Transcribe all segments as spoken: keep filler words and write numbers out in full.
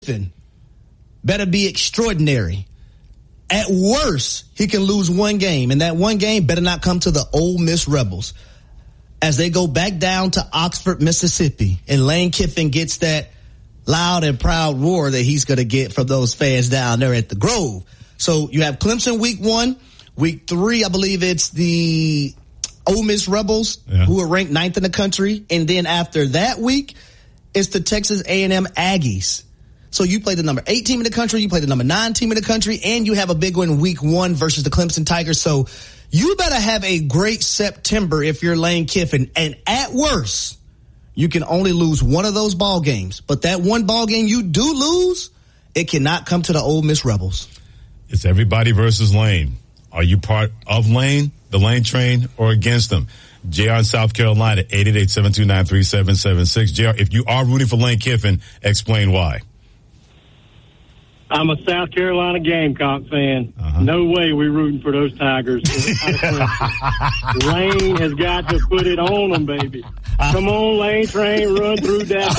Kiffin better be extraordinary. At worst, he can lose one game, and that one game better not come to the Ole Miss Rebels as they go back down to Oxford, Mississippi, and Lane Kiffin gets that loud and proud roar that he's going to get from those fans down there at the Grove. So you have Clemson week one. Week three, I believe it's the Ole Miss Rebels, yeah, who are ranked ninth in the country. And then after that week, it's the Texas A and M Aggies. So you play the number eight team in the country, you play the number nine team in the country, and you have a big one week one versus the Clemson Tigers. So you better have a great September if you're Lane Kiffin. And at worst, you can only lose one of those ball games. But that one ball game you do lose, it cannot come to the Ole Miss Rebels. It's everybody versus Lane. Are you part of Lane, the Lane train, or against them? J R in South Carolina, eight eight eight, seven two nine, three seven seven six. J R, if you are rooting for Lane Kiffin, explain why. I'm a South Carolina Gamecock fan. Uh-huh. No way we're rooting for those Tigers. Lane has got to put it on them, baby. Come on, Lane train, run through that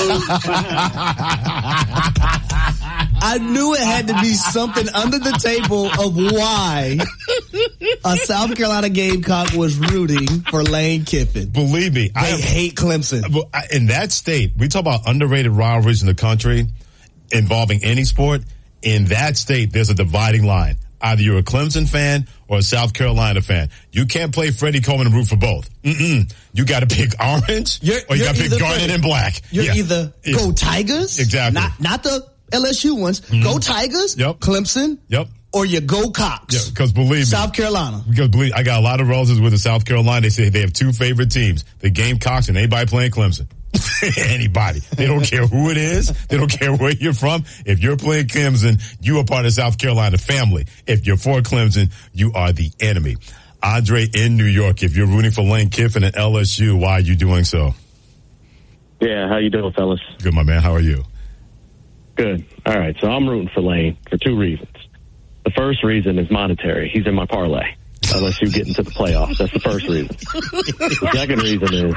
booth. I knew it had to be something under the table of why a South Carolina Gamecock was rooting for Lane Kiffin. Believe me, they I hate Clemson. In that state, we talk about underrated rivalries in the country involving any sport. In that state, there's a dividing line. Either you're a Clemson fan or a South Carolina fan. You can't play Freddie Coleman and root for both. Mm-mm. You got to pick orange you're, or you got to pick Garnet and Black. You're yeah. either yeah. go Tigers. Exactly. Not, not the L S U ones. Mm-hmm. Go Tigers. Yep. Clemson. Yep. Or you go Cox. Yeah, because believe me. South Carolina. Because believe I got a lot of relatives with the South Carolina. They say they have two favorite teams. The Gamecocks and anybody playing Clemson. Anybody. They don't care who it is. They don't care where you're from. If you're playing Clemson, you are part of the South Carolina family. If you're for Clemson, you are the enemy. Andre in New York, if you're rooting for Lane Kiffin and L S U, why are you doing so? Yeah, how you doing, fellas? Good, my man. How are you? Good. All right, so I'm rooting for Lane for two reasons. The first reason is monetary. He's in my parlay. L S U get into the playoffs. That's the first reason. The second reason is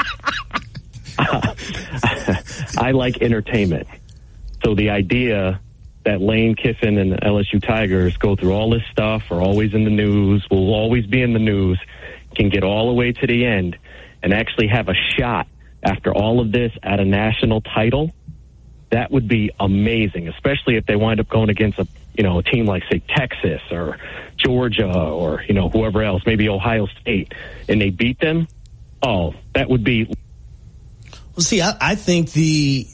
I like entertainment. So the idea that Lane Kiffin and the L S U Tigers go through all this stuff, are always in the news, will always be in the news, can get all the way to the end and actually have a shot after all of this at a national title, that would be amazing, especially if they wind up going against a, you know, a team like, say, Texas or Georgia or, you know, whoever else, maybe Ohio State, and they beat them. Oh, that would be... Well, see, I, I think the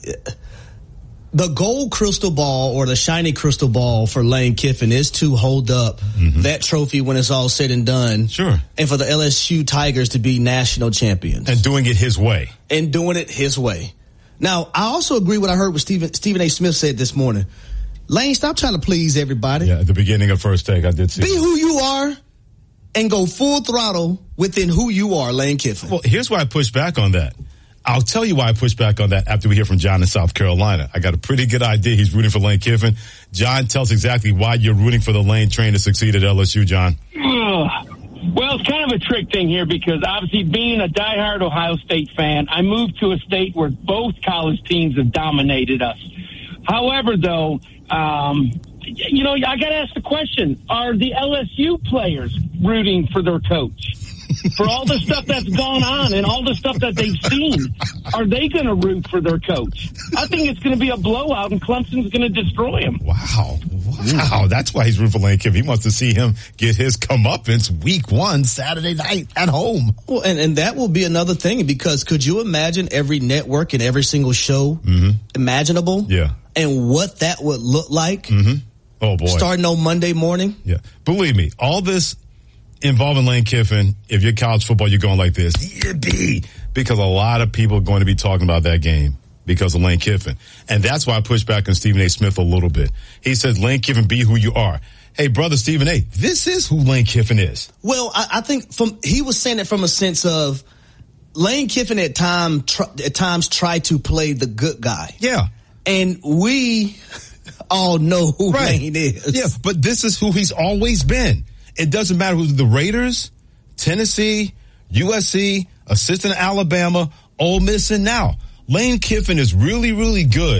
the gold crystal ball or the shiny crystal ball for Lane Kiffin is to hold up mm-hmm. that trophy when it's all said and done. Sure. And for the L S U Tigers to be national champions. And doing it his way. And doing it his way. Now, I also agree with what I heard what Stephen, Stephen A. Smith said this morning. Lane, stop trying to please everybody. Yeah, at the beginning of First Take, I did see Be that. who you are and go full throttle within who you are, Lane Kiffin. Well, here's why I push back on that. I'll tell you why I push back on that after we hear from John in South Carolina. I got a pretty good idea he's rooting for Lane Kiffin. John, tell us exactly why you're rooting for the Lane train to succeed at L S U, John. Uh, well, it's kind of a trick thing here because obviously being a diehard Ohio State fan, I moved to a state where both college teams have dominated us. However, though, um, you know, I got to ask the question, are the L S U players rooting for their coach? For all the stuff that's gone on and all the stuff that they've seen, are they going to root for their coach? I think it's going to be a blowout, and Clemson's going to destroy him. Wow. Wow. That's why he's rooting for Lane Kiffin. He wants to see him get his comeuppance week one, Saturday night at home. Well, and, and that will be another thing, because could you imagine every network and every single show mm-hmm. imaginable? Yeah. And what that would look like? Mm-hmm. Oh, boy. Starting on Monday morning? Yeah. Believe me, all this involving Lane Kiffin, if you're college football, you're going like this. Yippee! Because a lot of people are going to be talking about that game because of Lane Kiffin. And that's why I push back on Stephen A. Smith a little bit. He says, Lane Kiffin, be who you are. Hey, brother Stephen A., this is who Lane Kiffin is. Well, I, I think from he was saying it from a sense of Lane Kiffin at, time, tr- at times tried to play the good guy. Yeah. And we all know who right. Lane is. Yeah, but this is who he's always been. It doesn't matter who's the Raiders, Tennessee, U S C, assistant Alabama, Ole Miss, and now. Lane Kiffin is really, really good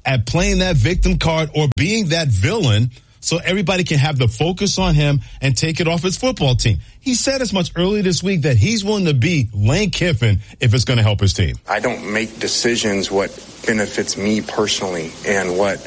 at playing that victim card or being that villain so everybody can have the focus on him and take it off his football team. He said as much earlier this week that he's willing to be Lane Kiffin if it's going to help his team. I don't make decisions what benefits me personally and what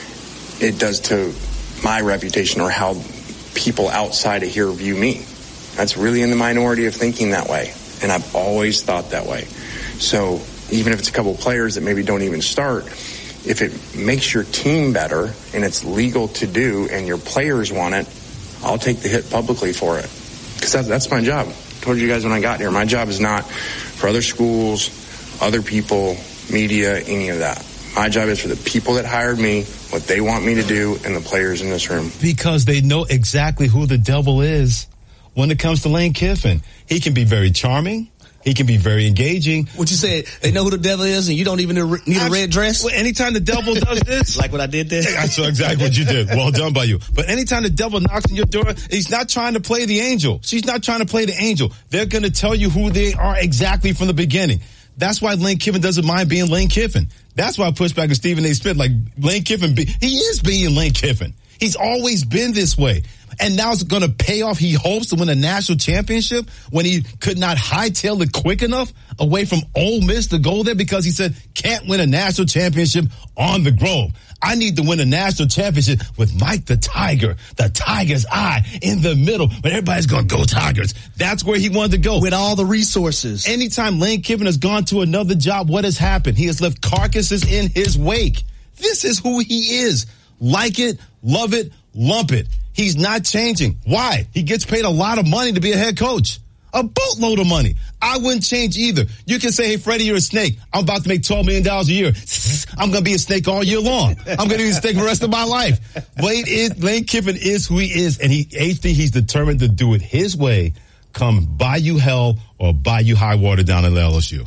it does to my reputation or how people outside of here view me. That's really in the minority of thinking that way, and I've always thought that way. So even if it's a couple of players that maybe don't even start, if it makes your team better and it's legal to do and your players want it, I'll take the hit publicly for it. Because that, that's my job. I told you guys when I got here, my job is not for other schools, other people, media, any of that. My job is for the people that hired me, what they want me to do, and the players in this room. Because they know exactly who the devil is when it comes to Lane Kiffin. He can be very charming. He can be very engaging. What you said, they know who the devil is and you don't even need a red dress? Well, anytime the devil does this. Like what I did there? I saw exactly what you did. Well done by you. But anytime the devil knocks on your door, he's not trying to play the angel. She's not trying to play the angel. They're going to tell you who they are exactly from the beginning. That's why Lane Kiffin doesn't mind being Lane Kiffin. That's why I push back to Stephen A. Smith. Like, Lane Kiffin, be, he is being Lane Kiffin. He's always been this way. And now it's going to pay off, he hopes, to win a national championship when he could not hightail it quick enough away from Ole Miss to go there because he said, can't win a national championship on the Grove. I need to win a national championship with Mike the Tiger, the Tiger's eye in the middle, but everybody's going to go Tigers. That's where he wanted to go. With all the resources. Anytime Lane Kiffin has gone to another job, what has happened? He has left carcasses in his wake. This is who he is. Like it, love it, lump it. He's not changing. Why? He gets paid a lot of money to be a head coach. A boatload of money. I wouldn't change either. You can say, hey, Freddie, you're a snake. I'm about to make twelve million dollars a year. I'm going to be a snake all year long. I'm going to be a snake for the rest of my life. Lane, is, Lane Kiffin is who he is, and he, H D, he's determined to do it his way, come buy you hell or buy you high water down at L S U.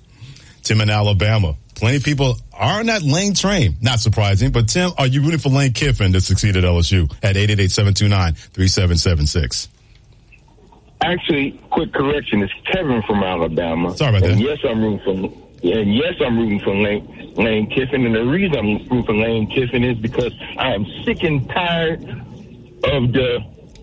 Tim in Alabama. Plenty of people are on that Lane train. Not surprising. But, Tim, are you rooting for Lane Kiffin to succeed at L S U at eight eight eight, seven two nine, three seven seven six? Actually, quick correction. It's Kevin from Alabama. Sorry about and that. Yes, I'm rooting for and yes, I'm rooting for Lane, Lane Kiffin. And the reason I'm rooting for Lane Kiffin is because I am sick and tired of the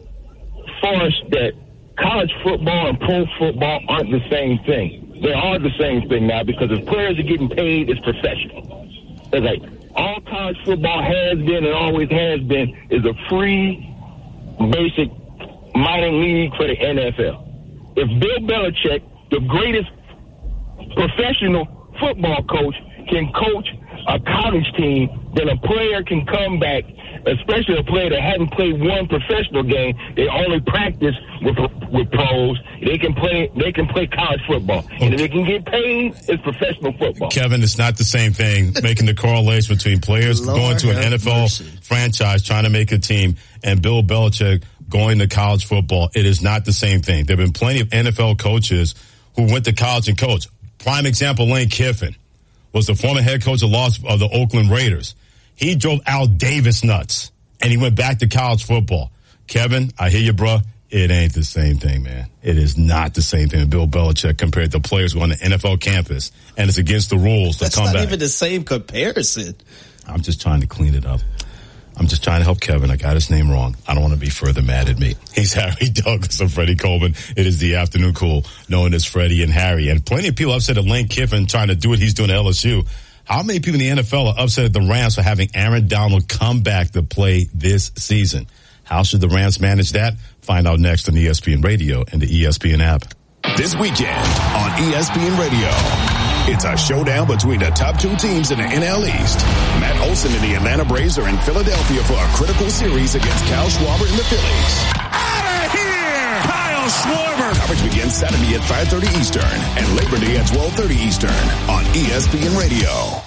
farce that college football and pro football aren't the same thing. They are the same thing now because if players are getting paid, it's professional. It's like all college football has been and always has been is a free, basic minor league for the N F L. If Bill Belichick, the greatest professional football coach, can coach a college team, then a player can come back, especially a player that hadn't played one professional game. They only practice with with pros. They can play. They can play college football, and if they can get paid, it's professional football. Kevin, it's not the same thing. Making the correlation between players Lord going to an N F L mercy. franchise trying to make a team and Bill Belichick going to college football. It is not the same thing. There have been plenty of N F L coaches who went to college and coached. Prime example: Lane Kiffin was the former head coach of, Los, of the Oakland Raiders. He drove Al Davis nuts, and he went back to college football. Kevin, I hear you, bro. It ain't the same thing, man. It is not the same thing with Bill Belichick compared to players who are on the N F L campus, and it's against the rules to That's come not back. even the same comparison. I'm just trying to clean it up. I'm just trying to help Kevin. I got his name wrong. I don't want to be further mad at me. He's Harry Douglas and Freddie Coleman. It is the afternoon cool, known as Freddie and Harry. And plenty of people upset at Lane Kiffin trying to do what he's doing at L S U. How many people in the N F L are upset at the Rams for having Aaron Donald come back to play this season? How should the Rams manage that? Find out next on E S P N Radio and the E S P N app. This weekend on E S P N Radio, it's a showdown between the top two teams in the N L East. Matt Olson and the Atlanta Braves are in Philadelphia for a critical series against Kyle Schwarber and the Phillies. Out of here! Kyle Schwarber! Coverage begins Saturday at five thirty Eastern and Labor Day at twelve thirty Eastern on E S P N Radio.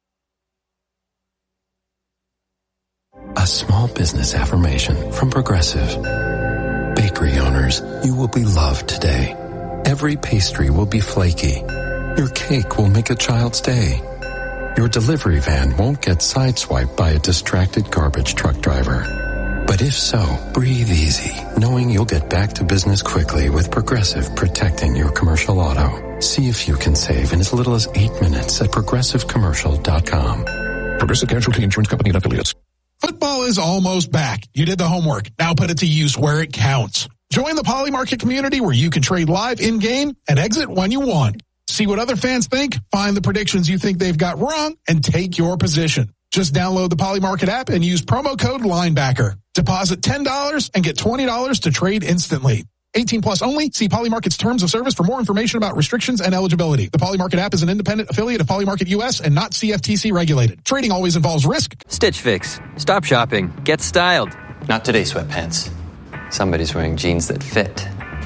A small business affirmation from Progressive. Bakery owners, you will be loved today. Every pastry will be flaky. Your cake will make a child's day. Your delivery van won't get sideswiped by a distracted garbage truck driver. But if so, breathe easy, knowing you'll get back to business quickly with Progressive protecting your commercial auto. See if you can save in as little as eight minutes at progressive commercial dot com. Progressive Casualty Insurance Company and affiliates. Football is almost back. You did the homework. Now put it to use where it counts. Join the Poly Market community where you can trade live in-game and exit when you want. See what other fans think, find the predictions you think they've got wrong, and take your position. Just download the Poly Market app and use promo code Linebacker. Deposit ten dollars and get twenty dollars to trade instantly. eighteen plus only. See Poly Market's terms of service for more information about restrictions and eligibility. The Poly Market app is an independent affiliate of Poly Market U S and not C F T C regulated. Trading always involves risk. Stitch Fix. Stop shopping. Get styled. Not today, sweatpants. Somebody's wearing jeans that fit.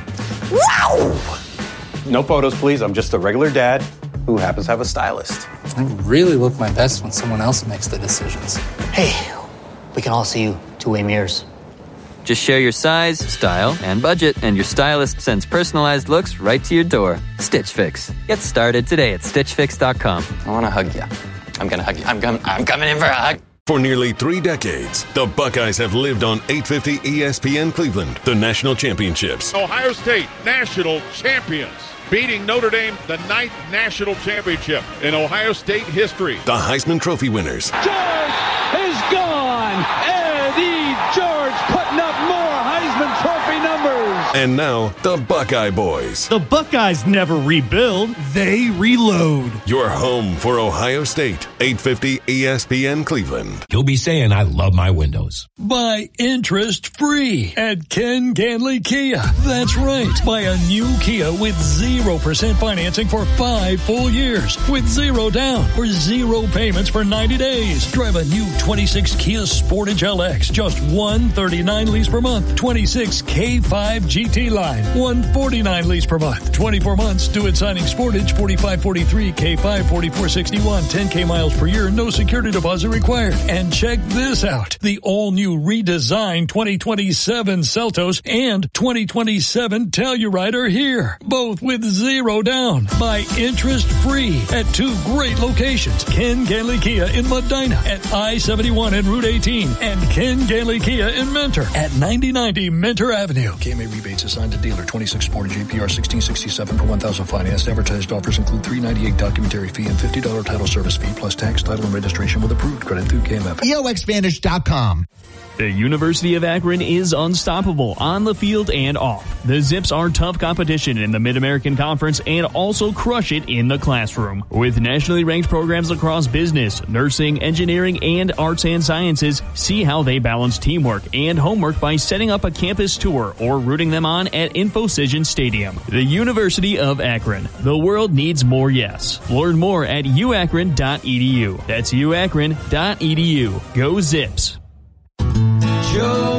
Wow! No photos, please. I'm just a regular dad who happens to have a stylist. I really look my best when someone else makes the decisions. Hey, we can all see you two-way mirrors. Just share your size, style, and budget, and your stylist sends personalized looks right to your door. Stitch Fix. Get started today at stitch fix dot com. I want to hug you. I'm going to hug you. I'm, com- I'm coming in for a hug. For nearly three decades, the Buckeyes have lived on eight fifty E S P N Cleveland, the national championships. Ohio State, national champions, beating Notre Dame, the ninth national championship in Ohio State history. The Heisman Trophy winners. George is gone. Eddie George putting up more Heisman Trophy numbers. And now, the Buckeye Boys. The Buckeyes never rebuild, they reload. Your home for Ohio State, eight fifty E S P N Cleveland. You'll be saying, I love my windows. Buy interest-free at Ken Ganley Kia. That's right. Buy a new Kia with zero percent financing for five full years with zero down or zero payments for ninety days. Drive a new twenty-six Kia Sportage L X, just one thirty-nine lease per month. twenty-six K five G T Line, one forty-nine lease per month. twenty-four months, due at signing Sportage, forty-five forty-three, K five forty-four sixty-one, ten K miles per year, no security deposit required. And check this out. The all-new redesigned twenty twenty-seven Seltos and twenty twenty-seven Telluride are here, both with zero down. Buy interest-free at two great locations. Ken Ganley Kia in Medina at I seventy-one and Route eighteen, and Ken Ganley Kia in Mentor at ninety ninety Mentor Avenue. K M A rebates assigned to dealer. twenty-six Sportage A P R sixteen sixty-seven per one thousand financed. Advertised offers include three ninety-eight documentary fee and fifty dollars title service fee plus tax, title, and registration with approved credit through K M F. E O X Vantage dot com. The University of Akron is unstoppable on the field and off. The Zips are tough competition in the Mid-American Conference and also crush it in the classroom. With nationally ranked programs across business, nursing, engineering, and arts and sciences, see how they balance teamwork and homework by setting up a campus tour or rooting them on at InfoCision Stadium. The University of Akron. The world needs more yes. Learn more at u akron dot e d u. That's u akron dot e d u. Go Zips. Joe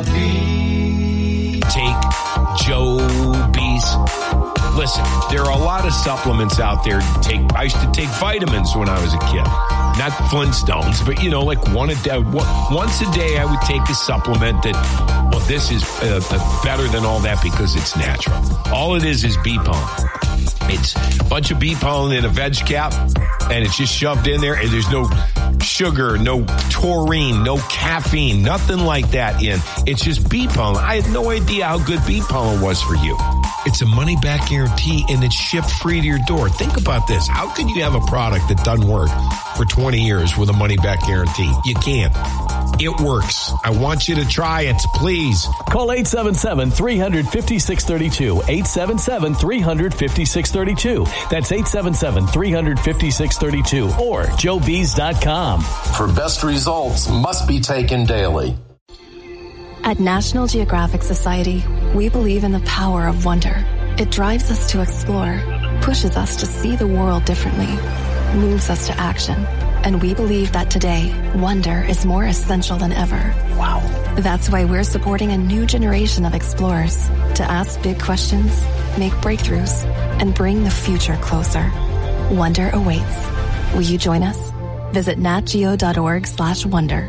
B. Take Joe B's. Listen, there are a lot of supplements out there to take. I used to take vitamins when I was a kid. Not Flintstones, but, you know, like one a day. Once a day, I would take a supplement that, well, this is uh, better than all that because it's natural. All it is is bee pollen. It's a bunch of bee pollen in a veg cap, and it's just shoved in there, and there's no sugar, no taurine, no caffeine, nothing like that in. It's just bee pollen. I had no idea how good bee pollen was for you. It's a money-back guarantee, and it's shipped free to your door. Think about this. How can you have a product that doesn't work for twenty years with a money-back guarantee? You can't. It works. I want you to try it, please. Call eight seven seven, three five six, three two. eight seven seven, three five six, three two. That's eight seven seven, three five six, three two or joe bees dot com. For best results must be taken daily. At National Geographic Society, we believe in the power of wonder. It drives us to explore, pushes us to see the world differently, moves us to action. And we believe that today, wonder is more essential than ever. Wow. That's why we're supporting a new generation of explorers to ask big questions, make breakthroughs, and bring the future closer. Wonder awaits. Will you join us? Visit natgeo.org slash wonder.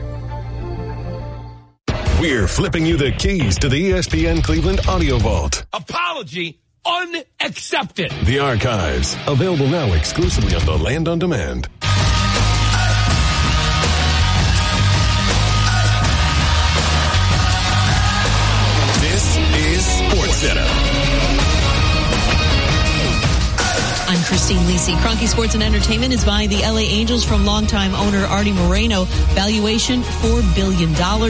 We're flipping you the keys to the E S P N Cleveland Audio Vault. Apology unaccepted. The archives, available now exclusively on the Land on Demand. This is SportsCenter. I'm Chris Christine Lisi. Kroenke Sports and Entertainment is buying the L A Angels from longtime owner Artie Moreno. Valuation four billion dollars.